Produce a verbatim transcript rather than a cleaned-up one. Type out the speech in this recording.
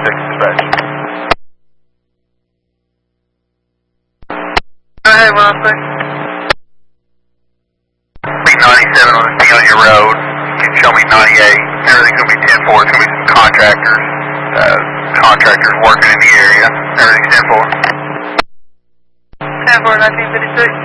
six dispatch. Hey, one oh six. ninety-seven on the on your road. You can show me ninety-eight. Everything's going to be ten four. It's going to be some contractors. Uh, contractors working in the area. Everything's ten four. ten four, nineteen fifty-six.